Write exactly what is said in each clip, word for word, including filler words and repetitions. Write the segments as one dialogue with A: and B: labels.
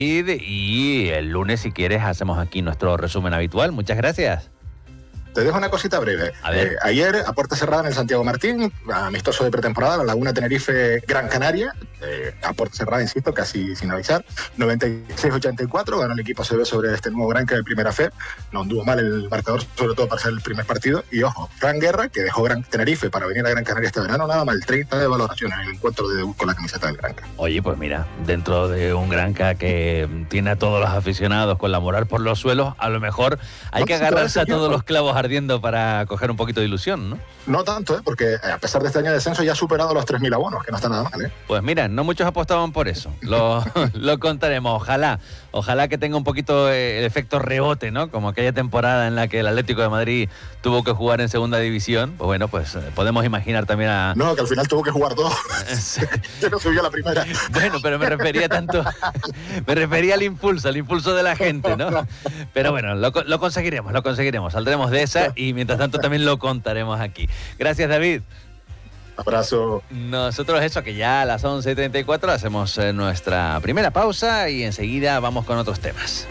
A: Y el lunes, si quieres, hacemos aquí nuestro resumen habitual. Muchas gracias.
B: Te dejo una cosita breve.
A: A ver.
B: Eh, ayer, a puerta cerrada en el Santiago Martín, amistoso de pretemporada, la Laguna Tenerife Gran Canaria, eh, a puerta cerrada, insisto, casi sin avisar, noventa y seis a ochenta y cuatro, ganó el equipo A C B sobre este nuevo Granca de primera fe. No anduvo mal el marcador, sobre todo para ser el primer partido. Y ojo, Fran Guerra, que dejó Gran Tenerife para venir a Gran Canaria este verano, nada mal, treinta de valoración en el encuentro de debut con la camiseta del Granca.
A: Oye, pues mira, dentro de un Granca que tiene a todos los aficionados con la moral por los suelos, a lo mejor hay
B: no,
A: que
B: si
A: agarrarse a
B: tiempo.
A: todos los clavos ardiendo para coger un poquito de ilusión, ¿no?
B: No tanto, ¿eh? Porque a pesar de este año de descenso ya ha superado los tres mil abonos, que no está nada mal, ¿eh?
A: Pues mira, no muchos apostaban por eso. Lo, lo contaremos. Ojalá, ojalá que tenga un poquito el efecto rebote, ¿no? Como aquella temporada en la que el Atlético de Madrid tuvo que jugar en segunda división. Pues bueno, pues podemos imaginar también a...
B: No, que al final tuvo que jugar todo. Que no subió a la primera.
A: Bueno, pero me refería tanto... me refería al impulso, al impulso de la gente, ¿no? Pero bueno, lo, lo conseguiremos, lo conseguiremos. Saldremos de esa y mientras tanto también lo contaremos aquí. Gracias, David.
B: Abrazo.
A: Nosotros eso, que ya a las once y treinta y cuatro hacemos eh, nuestra primera pausa y enseguida vamos con otros temas.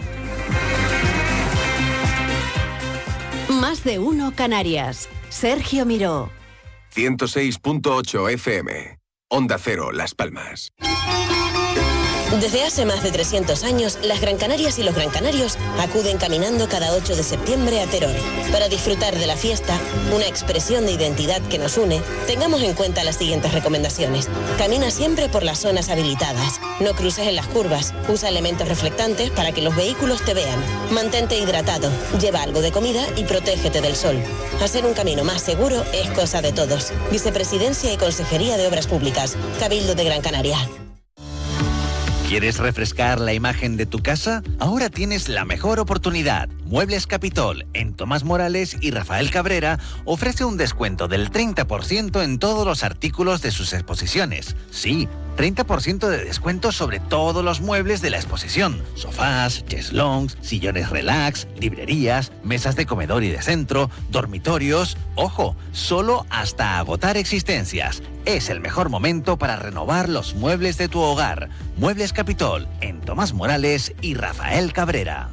C: Más de uno Canarias. Sergio Miró.
D: ciento seis punto ocho F M. Onda Cero, Las Palmas.
E: Desde hace más de trescientos años, las Gran Canarias y los Gran Canarios acuden caminando cada ocho de septiembre a Teror. Para disfrutar de la fiesta, una expresión de identidad que nos une, tengamos en cuenta las siguientes recomendaciones. Camina siempre por las zonas habilitadas. No cruces en las curvas. Usa elementos reflectantes para que los vehículos te vean. Mantente hidratado. Lleva algo de comida y protégete del sol. Hacer un camino más seguro es cosa de todos. Vicepresidencia y Consejería de Obras Públicas. Cabildo de Gran Canaria.
A: ¿Quieres refrescar la imagen de tu casa? Ahora tienes la mejor oportunidad. Muebles Capitol, en Tomás Morales y Rafael Cabrera, ofrece un descuento del treinta por ciento en todos los artículos de sus exposiciones. Sí, treinta por ciento de descuento sobre todos los muebles de la exposición. Sofás, cheslongs, sillones relax, librerías, mesas de comedor y de centro, dormitorios. ¡Ojo! Solo hasta agotar existencias. Es el mejor momento para renovar los muebles de tu hogar. Muebles Capitol, en Tomás Morales y Rafael Cabrera.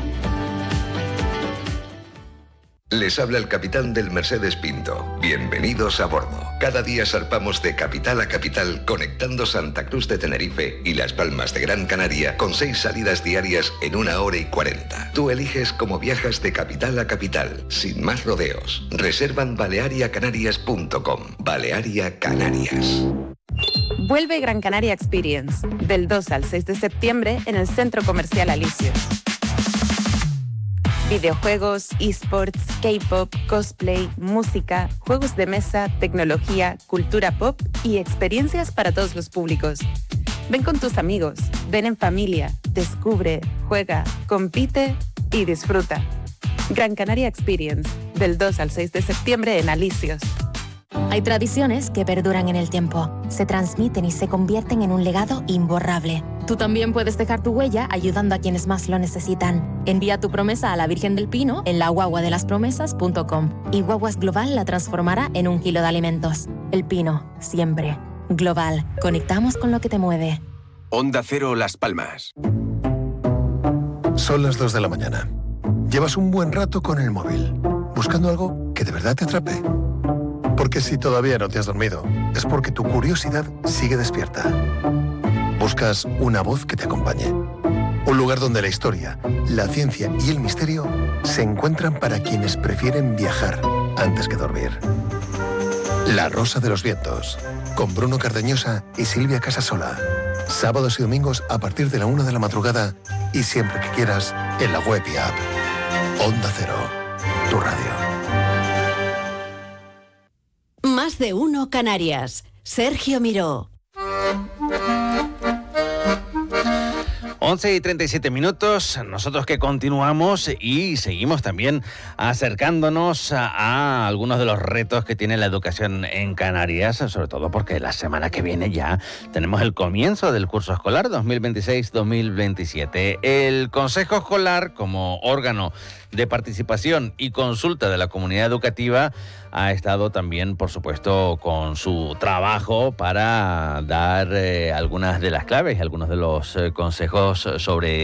F: Les habla el capitán del Mercedes Pinto. Bienvenidos a bordo. Cada día zarpamos de capital a capital, conectando Santa Cruz de Tenerife y Las Palmas de Gran Canaria con seis salidas diarias en una hora y cuarenta. Tú eliges cómo viajas de capital a capital, sin más rodeos. Reserva en balearia canarias punto com. Balearia Canarias.
G: Vuelve Gran Canaria Experience, del dos al seis de septiembre en el Centro Comercial Alicios. Videojuegos, esports, K-pop, cosplay, música, juegos de mesa, tecnología, cultura pop y experiencias para todos los públicos. Ven con tus amigos, ven en familia, descubre, juega, compite y disfruta. Gran Canaria Experience, del dos al seis de septiembre en Alicios.
H: Hay tradiciones que perduran en el tiempo, se transmiten y se convierten en un legado imborrable. Tú también puedes dejar tu huella ayudando a quienes más lo necesitan. Envía tu promesa a la Virgen del Pino en la guagua de las promesas punto com y Guaguas Global la transformará en un kilo de alimentos. El Pino, siempre. Global, conectamos con lo que te mueve.
D: Onda Cero, Las Palmas.
I: Son las dos de la mañana. Llevas un buen rato con el móvil, buscando algo que de verdad te atrape. Porque si todavía no te has dormido, es porque tu curiosidad sigue despierta. Buscas una voz que te acompañe. Un lugar donde la historia, la ciencia y el misterio se encuentran para quienes prefieren viajar antes que dormir. La Rosa de los Vientos, con Bruno Cardeñosa y Silvia Casasola. Sábados y domingos a partir de la una de la madrugada y siempre que quieras en la web y app. Onda Cero, tu radio.
C: Más de uno Canarias. Sergio Miró.
A: once y treinta y siete minutos, nosotros que continuamos y seguimos también acercándonos a, a algunos de los retos que tiene la educación en Canarias, sobre todo porque la semana que viene ya tenemos el comienzo del curso escolar dos mil veintiséis dos mil veintisiete. El Consejo Escolar, como órgano de participación y consulta de la comunidad educativa, ha estado también, por supuesto, con su trabajo para dar eh, algunas de las claves, algunos de los eh, consejos sobre